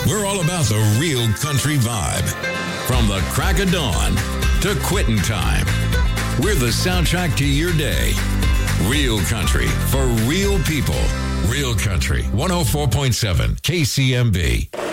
We're all about the real country vibe. From the crack of dawn to quitting time. We're the soundtrack to your day. Real country for real people. Real Country 104.7 KCMB.